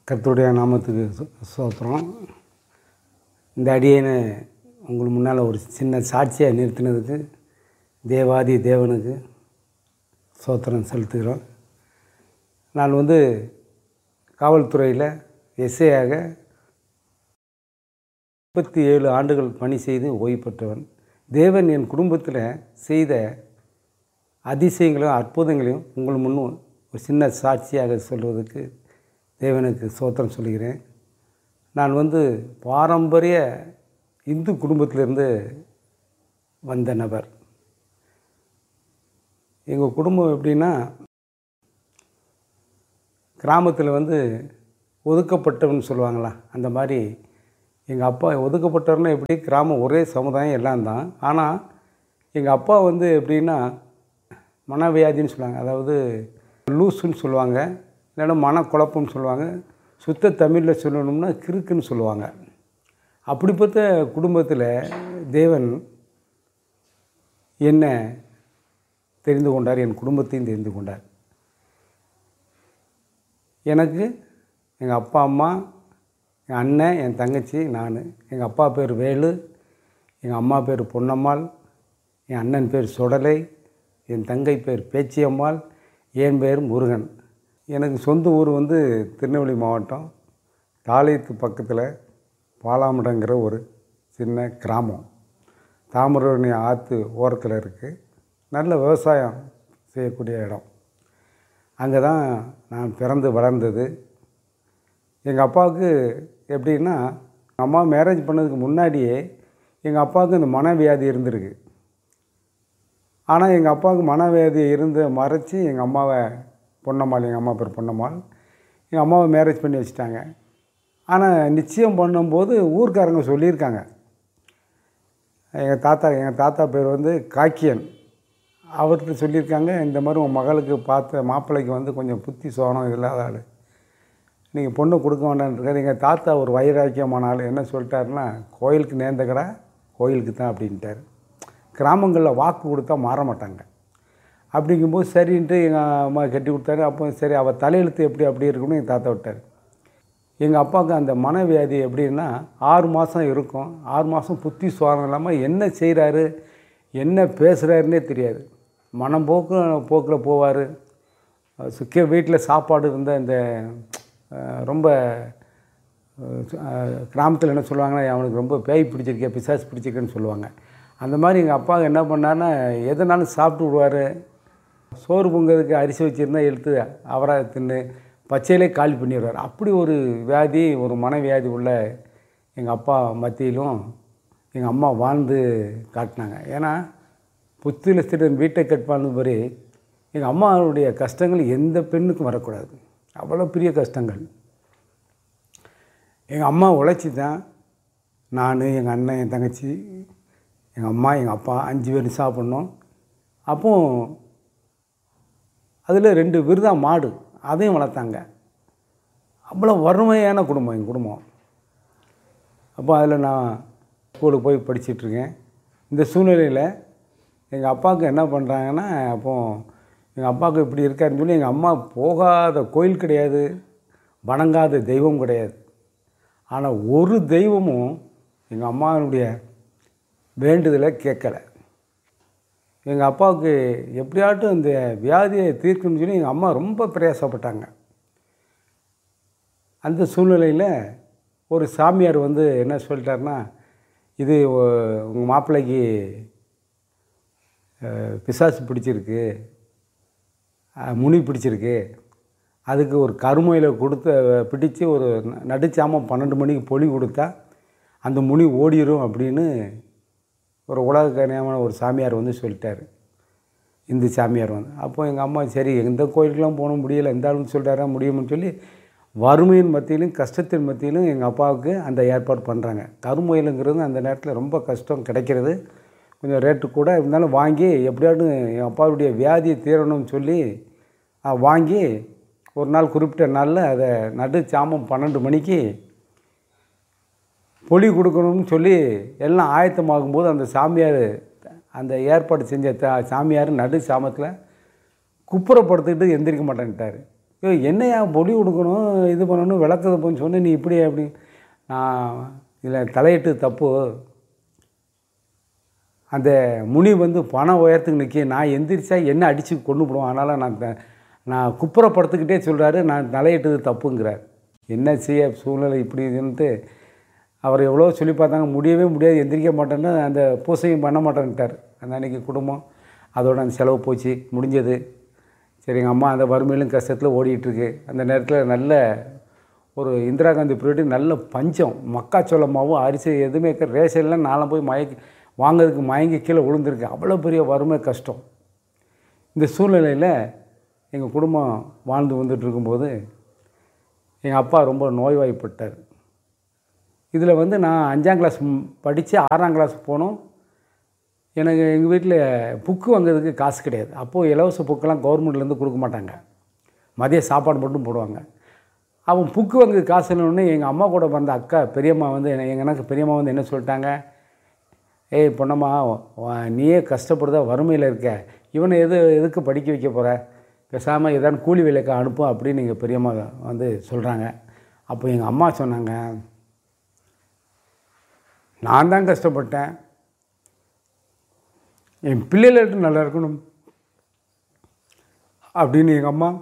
கர்த்தருடைய நாமத்துக்கு ஸ்தோத்திரம். இந்த அடியேனை உங்களுக்கு முன்னால் ஒரு சின்ன சாட்சியாக நிறுத்தினதுக்கு தேவாதி தேவனுக்கு ஸ்தோத்திரம் செலுத்துகிறோம். நான் காவல்துறையில் எஸ்ஐயாக 37 ஆண்டுகள் பணி செய்து ஓய்வு பெற்றவன். தேவன் என் குடும்பத்தில் செய்த அதிசயங்களையும் அற்புதங்களையும் உங்கள் முன் ஒரு சின்ன சாட்சியாக சொல்வதற்கு தேவனுக்கு ஸ்தோத்திரம் சொல்கிறேன். நான் பாரம்பரிய இந்து குடும்பத்திலிருந்து வந்த நபர். எங்கள் குடும்பம் எப்படின்னா, கிராமத்தில் ஒதுக்கப்பட்டவன்னு சொல்லுவாங்களா, அந்த மாதிரி எங்கள் அப்பா ஒதுக்கப்பட்டவர்னா எப்படி, கிராமம் ஒரே சமுதாயம் எல்லாம் தான். ஆனால் எங்கள் அப்பா எப்படின்னா மனவியாதின்னு சொல்லுவாங்க, அதாவது லூஸுன்னு சொல்லுவாங்க, இல்லைன்னா மனக்குழப்பம்னு சொல்லுவாங்க, சுத்த தமிழில் சொல்லணும்னா கிறுக்குன்னு சொல்லுவாங்க. அப்படிப்பட்ட குடும்பத்தில் தேவன் என்னை தெரிந்து கொண்டார், என் குடும்பத்தையும் தெரிந்து கொண்டார். எனக்கு எங்கள் அப்பா அம்மா, என் அண்ணன், என் தங்கச்சி, நான். எங்கள் அப்பா பேர் வேலு, எங்கள் அம்மா பேர் பொன்னம்மாள், என் அண்ணன் பேர் சுடலை, என் தங்கை பேர் பேச்சியம்மாள், என் பேர் முருகன். எனக்கு சொந்த ஊர் திருநெல்வேலி மாவட்டம், தாளையத்து பக்கத்தில் பாலாமடங்கிற ஒரு சின்ன கிராமம். தாமிரபரணி ஆற்று ஓரத்தில் இருக்குது. நல்ல விவசாயம் செய்யக்கூடிய இடம். அங்கே தான் நான் பிறந்து வளர்ந்தது. எங்கள் அப்பாவுக்கு எப்படின்னா, அம்மா மேரேஜ் பண்ணதுக்கு முன்னாடியே எங்கள் அப்பாவுக்கு இந்த மனவியாதி இருந்திருக்கு. ஆனால் எங்கள் அப்பாவுக்கு மனவியாதி மறைச்சி எங்கள் அம்மாவை, பொன்னம்மாள், எங்கள் அம்மா பேர் பொன்னம்மாள், எங்கள் அம்மாவை மேரேஜ் பண்ணி வச்சுட்டாங்க. ஆனால் நிச்சயம் பண்ணும்போது ஊர்க்காரங்க சொல்லியிருக்காங்க, எங்கள் தாத்தா பேர் காக்கியன், அவர்கிட்ட சொல்லியிருக்காங்க, இந்த மாதிரி உங்கள் மகளுக்கு பார்த்த மாப்பிள்ளைக்கு கொஞ்சம் புத்தி சோனம் இல்லாத ஆள், நீங்கள் பொண்ணு கொடுக்க வேண்டான்ருக்காரு. எங்கள் தாத்தா ஒரு வைராக்கியமான ஆள். என்ன சொல்லிட்டாருன்னா, கோயிலுக்கு நேர்ந்த கடை கோயிலுக்கு தான் அப்படின்ட்டார். கிராமங்களில் வாக்கு கொடுத்தா மாற மாட்டாங்க. அப்படிங்கும்போது சரின்ட்டு எங்கள் அம்மா கட்டி கொடுத்தாரு. அப்போ சரி, அவள் தலையெழுத்து எப்படி அப்படி இருக்குன்னு எங்கள் தாத்தா விட்டார். எங்கள் அப்பாவுக்கு அந்த மனவியாதி எப்படின்னா 6 மாதம் இருக்கும். 6 மாதம் புத்தி சுவாரம் இல்லாமல் என்ன செய்கிறாரு, என்ன பேசுகிறாருன்னே தெரியாது. மனம் போக்கில் போவார். வீட்டில் சாப்பாடு இருந்தால் இந்த ரொம்ப கிராமத்தில் என்ன சொல்லுவாங்கன்னா, அவனுக்கு ரொம்ப பேய் பிடிச்சிருக்கே, பிசாசு பிடிச்சிருக்கேன்னு சொல்லுவாங்க. அந்த மாதிரி எங்கள் அப்பா என்ன பண்ணாருன்னா, எதனாலும் சாப்பிட்டு விடுவார். சோறு பொங்கிறதுக்கு அரிசி வச்சுருந்தா எடுத்து அவராக தின்னு பச்சையிலே காலி பண்ணிடுவார். அப்படி ஒரு வியாதி, ஒரு மனவியாதி உள்ள எங்கள் அப்பா மத்தியிலும் எங்கள் அம்மா வாழ்ந்து காட்டினாங்க. ஏன்னா புத்தியில் திருடன் வீட்டை கட்பான்னு மாதிரி எங்கள் அம்மாவுடைய கஷ்டங்கள் எந்த பெண்ணுக்கும் வரக்கூடாது. அவ்வளோ பெரிய கஷ்டங்கள். எங்கள் அம்மா உழைச்சி தான் நான், எங்கள் அண்ணன், என் தங்கச்சி, எங்கள் அம்மா, எங்கள் அப்பா 5 பேர் சாப்பிட்ணும். அப்போது அதில் 2 விருதா மாடு, அதையும் வளர்த்தாங்க. அவ்வளோ வறுமையான குடும்பம் எங்கள் குடும்பம். அப்போ அதில் நான் ஸ்கூலுக்கு போய் படிச்சிட்ருக்கேன். இந்த சூழ்நிலையில் எங்கள் அப்பாவுக்கு என்ன பண்ணுறாங்கன்னா, அப்போது எங்கள் அப்பாவுக்கு இப்படி இருக்காருன்னு சொல்லி எங்கள் அம்மா போகாத கோயில் கிடையாது, வணங்காத தெய்வம் கிடையாது. ஆனால் ஒரு தெய்வமும் எங்கள் அம்மாவுடைய வேண்டுதலை கேட்கலை. எங்கள் அப்பாவுக்கு எப்படியாட்டும் இந்த வியாதியை தீர்க்கணும்னு சொல்லி எங்கள் அம்மா ரொம்ப பிரயாசப்பட்டாங்க. அந்த சூழ்நிலையில் ஒரு சாமியார் என்ன சொல்லிட்டாருன்னா, இது உங்கள் மாப்பிள்ளைக்கு பிசாசு பிடிச்சிருக்கு, முனி பிடிச்சிருக்கு, அதுக்கு ஒரு கருமையில் பிடிச்சி ஒரு நடுச்சாமம் 12 மணிக்கு பொலி கொடுத்தா அந்த முனி ஓடிடும் அப்படின்னு ஒரு உலகக்கணியமான ஒரு சாமியார் சொல்லிட்டார். இந்து சாமியார் அப்போ எங்கள் அம்மா சரி, எந்த கோயிலுக்கெலாம் போக முடியலை, எந்த ஆளுன்னு சொல்லிட்டாரா முடியும்னு சொல்லி வறுமையின் மத்தியிலும் கஷ்டத்தின் மத்தியிலும் எங்கள் அப்பாவுக்கு அந்த ஏற்பாடு பண்ணுறாங்க. கருமுயலுங்கிறது அந்த நேரத்தில் ரொம்ப கஷ்டம் கிடைக்கிறது, கொஞ்சம் ரேட்டு கூட இருந்தாலும் வாங்கி எப்படியாட்டும் என் அப்பாவுடைய வியாதியை தீரணும்னு சொல்லி வாங்கி ஒரு நாள் குறிப்பிட்ட நாளில் அதை நடுச்சாமம் 12 மணிக்கு பொலி கொடுக்கணும்னு சொல்லி எல்லாம் ஆயத்தமாகும்போது அந்த சாமியார், அந்த ஏற்பாடு செஞ்ச சாமியார் நடு சாமத்தில் குப்புறப்படுத்திக்கிட்டு எந்திரிக்க மாட்டேன்ட்டார். என்னையா பொடி கொடுக்கணும் இது பண்ணணும் விளக்கத்தை போன்னு சொன்னேன், நீ இப்படி அப்படி. நான் இதில் தலையிட்டு தப்பு. அந்த முனி வந்து பணம் உயரத்துக்கு நிற்க, நான் எந்திரிச்சா என்ன அடித்து கொண்டு போடுவோம். அதனால் நான் குப்புறப்படுத்திக்கிட்டே சொல்கிறாரு, நான் தலையிட்டது தப்புங்கிறார். என்ன செய்ய சூழ்நிலை இப்படி இதுன்ட்டு அவர் எவ்வளோ சொல்லி பார்த்தாங்க, முடியவே முடியாது, எந்திரிக்க மாட்டேன்னு அந்த பூசையும் பண்ண மாட்டேன்ட்டார். அந்த அன்றைக்கி குடும்பம் அதோட அந்த செலவு போச்சு, முடிஞ்சது. சரி, எங்கள் அம்மா அந்த வறுமையிலும் கஷ்டத்தில் ஓடிட்டுருக்கு. அந்த நேரத்தில் நல்ல ஒரு இந்திரா காந்தி பீரியடு, நல்ல பஞ்சம், மக்காச்சோளமாவும் அரிசி எதுவுமே ரேஷன்லாம் நானும் போய் வாங்கிறதுக்கு மயங்கி கீழே விழுந்திருக்கேன். அவ்வளோ பெரிய வறுமை கஷ்டம். இந்த சூழ்நிலையில் எங்கள் குடும்பம் வாழ்ந்து வந்துட்டு இருக்கும்போது எங்கள் அப்பா ரொம்ப நோய்வாய்ப்பட்டார். இதில் வந்து நான் 5ஆம் கிளாஸ் படித்து 6ஆம் கிளாஸ் போனோம். எனக்கு எங்கள் வீட்டில் புக்கு வாங்குறதுக்கு காசு கிடையாது. அப்போது இலவச புக்கெல்லாம் கவர்மெண்ட்லேருந்து கொடுக்க மாட்டாங்க, மதிய சாப்பாடு மட்டும் போடுவாங்க. அவன் புக்கு வாங்குறது காசு இல்லைன்னு எங்கள் அம்மா கூட வந்த அக்கா பெரியம்மா வந்து எனக்கு பெரியம்மா வந்து என்ன சொல்லிட்டாங்க, ஏய் பொண்ணம்மா, நீயே கஷ்டப்படுதா, வறுமையில் இருக்க, இவனை எதுக்கு படிக்க வைக்க போகிற, பேசாமல் ஏதாவது கூலி வேலைக்கு அனுப்பும் அப்படின்னு எங்கள் பெரியம்மா வந்து சொல்கிறாங்க. அப்போ எங்கள் அம்மா சொன்னாங்க, நான் தான் கஷ்டப்பட்டேன், என் பிள்ளைகளுக்கு நல்லா இருக்கணும் அப்படின்னு. எங்கள் அம்மா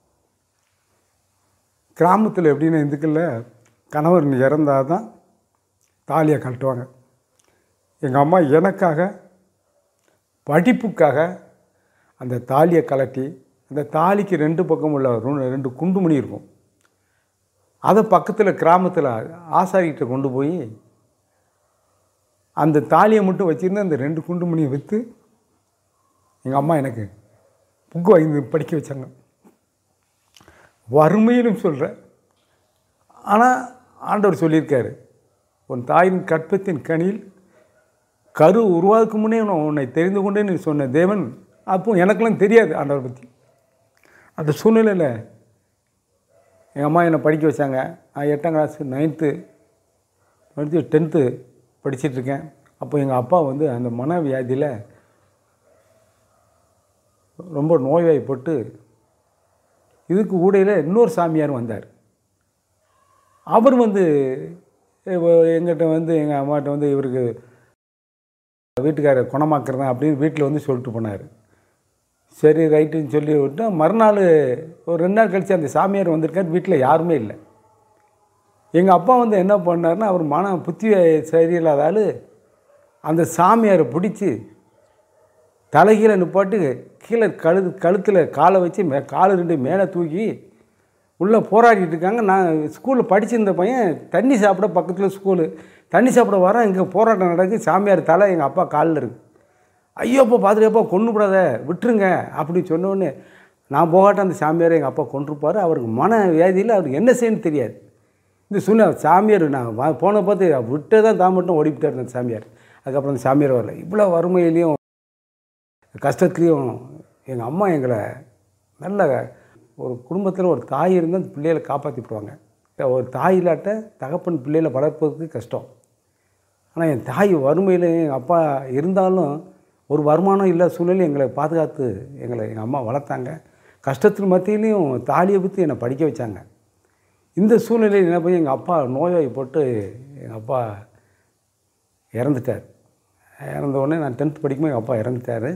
கிராமத்தில் எப்படின்னு இந்துக்களில் கணவர் இறந்தால் தான் தாலியை கட்டுவாங்க. எங்கள் அம்மா எனக்காக படிப்புக்காக அந்த தாலியை கலட்டி, அந்த தாலிக்கு 2 பக்கம் உள்ள 2 குண்டுமணி இருக்கும், அதை பக்கத்தில் கிராமத்தில் ஆசாரிகிட்ட கொண்டு போய் அந்த தாலியை மட்டும் வச்சுருந்து அந்த 2 குண்டுமணியை விற்று எங்கள் அம்மா எனக்கு புக்கு வாங்கி படிக்க வச்சாங்க. வறுமையிலும் சொல்கிறேன். ஆனால் ஆண்டவர் சொல்லியிருக்காரு, உன் தாயின் கற்பத்தின் கனியில் கரு உருவாக்கு முன்னே உன்னை தெரிந்து கொண்டேன்னு சொன்ன தேவன். அப்போ எனக்கெல்லாம் தெரியாது ஆண்டவர் பற்றி. அந்த சூழ்நிலையில் எங்கள் அம்மா என்னை படிக்க வச்சாங்க. நான் 8ஆம் கிளாஸ் 9th படித்து 10th படிச்சிட்ருக்கேன். அப்போ எங்கள் அப்பா வந்து அந்த மனவியாதியில் ரொம்ப நோய்வாய்ப்பட்டு, இதுக்கு ஊடையில் இன்னொரு சாமியார் வந்தார். அவர் வந்து எங்கிட்ட வந்து எங்கள் அம்மாட்ட வந்து இவருக்கு வீட்டுக்காரர் குணமாக்குறேன் அப்படின்னு வீட்டில் வந்து சொல்லிட்டு போனார். சரி ரைட்டுன்னு சொல்லி விட்டு மறுநாள் ஒரு 2 நாள் கழித்து அந்த சாமியார் வந்திருக்கார். வீட்டில் யாருமே இல்லை. எங்கள் அப்பா வந்து என்ன பண்ணார்னா, அவர் புத்தி சரியில்லாத அந்த சாமியாரை பிடிச்சி தலைகீழ நிப்பாட்டு கீழே கழுத்தில் காலை வச்சு காலை 2 மேலே தூக்கி உள்ளே போராடிட்டு இருக்காங்க. நான் ஸ்கூலில் படிச்சிருந்த பையன் தண்ணி சாப்பிட பக்கத்தில் ஸ்கூலு தண்ணி சாப்பிட வரேன், இங்கே போராட்டம் நடக்குது, சாமியார் தலை எங்கள் அப்பா காலில் இருக்குது. ஐயோ அப்பா பார்த்துக்கப்பா கொண்டு விடாத விட்டுருங்க அப்படின்னு சொன்னோடனே நான் போகாட்ட அந்த சாமியாரை எங்கள் அப்பா கொண்டிருப்பார். அவருக்கு மன வியாதியில் அவருக்கு என்ன செய்யணும்னு தெரியாது. இந்த சொன்ன சாமியார் நான் போன பார்த்து விட்டு தான் மட்டும் ஓடிவிட்டார் அந்த சாமியார். அதுக்கப்புறம் அந்த சாமியார் வரல. இவ்வளோ வறுமையிலையும் கஷ்டத்துலேயும் எங்கள் அம்மா எங்களை நல்ல ஒரு குடும்பத்தில் ஒரு தாய் இருந்தால் அந்த பிள்ளைகளை காப்பாற்றிப்படுவாங்க. ஒரு தாய் இல்லாட்ட தகப்பன் பிள்ளைகளை வளர்ப்பதற்கு கஷ்டம். ஆனால் என் தாய் வறுமையில் எங்கள் அப்பா இருந்தாலும் ஒரு வருமானம் இல்லாத சூழ்நிலையில் எங்களை பாதுகாத்து எங்கள் அம்மா வளர்த்தாங்க. கஷ்டத்தின் மத்தியிலையும் தாலியை பற்றி என்னை படிக்க வச்சாங்க. இந்த சூழ்நிலையில் என்ன போய் எங்கள் அப்பா நோய்வாய்ப்பட்டு எங்கள் அப்பா இறந்துட்டார். இறந்த உடனே நான் 10th படிக்கும்போது எங்கள் அப்பா இறந்துட்டார்.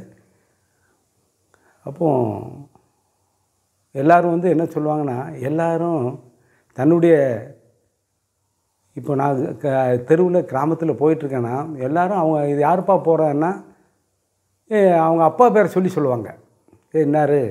அப்போது எல்லோரும் வந்து என்ன சொல்லுவாங்கன்னா, எல்லோரும் தன்னுடைய இப்போ நான் தெருவில் கிராமத்தில் போயிட்டுருக்கேன்னா எல்லோரும் அவங்க இது யாருப்பா போகிறான்னா அவங்க அப்பா பேரை சொல்லுவாங்க. என்னார்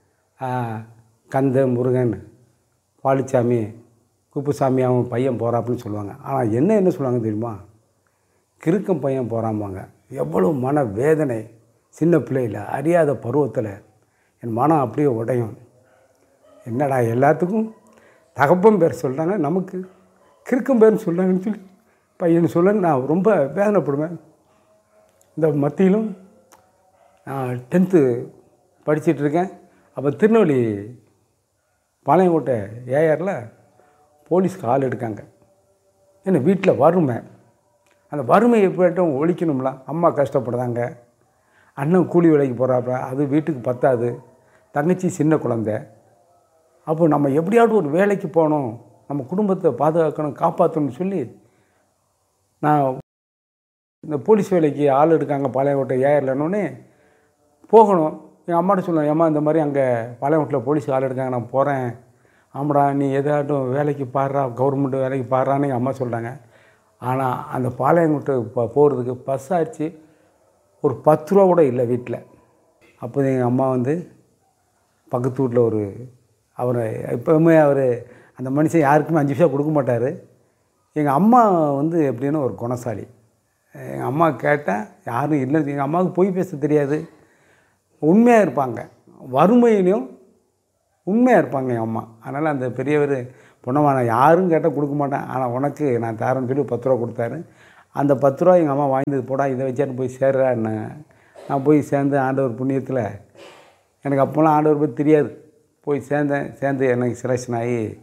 கந்த முருகன் பாலிச்சாமி குப்புசாமி அவன் பையன் போகிறாப்புன்னு சொல்லுவாங்க. ஆனால் என்ன சொல்லுவாங்க தெரியுமா, கிறுக்கம் பையன் போகிறாம்பாங்க. எவ்வளோ மன வேதனை. சின்ன பிள்ளையில் அறியாத பருவத்தில் என் மனம் அப்படியே உடையும். என்னடா எல்லாத்துக்கும் தகப்பன் பேர் சொல்கிறாங்க, நமக்கு கிறுக்கம் பேர்னு சொல்கிறாங்கன்னு சொல்லி பையன் சொல்ல நான் ரொம்ப வேதனைப்படுவேன். இந்த மத்தியிலும் நான் 10th படிச்சிட்ருக்கேன். அப்போ திருநெல்வேலி பாளையங்கோட்டை ஏஆரில் போலீஸ்க்கு ஆள் எடுக்காங்க. ஏன்னா வீட்டில் வறுமை, அந்த வறுமை எப்படிட்டும் ஒழிக்கணும்ல. அம்மா கஷ்டப்படுறாங்க, அண்ணன் கூலி வேலைக்கு போகிறாப்ப அது வீட்டுக்கு பத்தாது, தங்கச்சி சின்ன குழந்தை, அப்போ நம்ம எப்படியாவது ஒரு வேலைக்கு போகணும், நம்ம குடும்பத்தை பாதுகாக்கணும், காப்பாற்றணும்னு சொல்லி நான் இந்த போலீஸ் வேலைக்கு ஆள் எடுக்காங்க பாளையங்கோட்டை ஏஆர்லன்னொடனே போகணும். எங்கள் அம்மாட்ட சொல்லுவேன், ஏம்மா இந்த மாதிரி அங்கே பாளையங்கோட்டில் போலீஸ் ஆள் எடுக்காங்க, நான் போகிறேன். ஆமாடா நீ எதாட்டும் வேலைக்கு பாடுறா, கவர்மெண்ட் வேலைக்கு பாடுறான்னு எங்கள் அம்மா சொல்கிறாங்க. ஆனால் அந்த பாளையங்கோட்டை போகிறதுக்கு பஸ் ஆச்சு ஒரு 10 ரூபா கூட இல்லை வீட்டில். அப்போ எங்கள் அம்மா வந்து பக்கத்து வீட்டில் அவர் எப்போவுமே அந்த மனுஷன் யாருக்குமே 5 பைசா கொடுக்க மாட்டார். எங்கள் அம்மா வந்து எப்படின்னா ஒரு குணசாலி. எங்கள் அம்மா கேட்டால் யாரும் இல்லை. எங்கள் அம்மாவுக்கு பொய் பேச தெரியாது, உண்மையாக இருப்பாங்க. வறுமையிலையும் உண்மையாக இருப்பாங்க எங்கள் அம்மா. அதனால் அந்த பெரியவர், பொண்ணம்மா நான் யாரும் கேட்டால் கொடுக்க மாட்டேன், ஆனால் உனக்கு நான் தரேன்னு சொல்லி 10 ரூபா கொடுத்தாரு. அந்த 10 ரூபா எங்கள் அம்மா வாங்கினது, போடா இதை வச்சாட்டு போய் சேர்றான்னு. நான் போய் சேர்ந்து ஆண்டவர் புண்ணியத்தில், எனக்கு அப்போலாம் ஆண்டவர் பற்றி தெரியாது, போய் சேர்ந்து எனக்கு செலெக்ஷன் ஆகி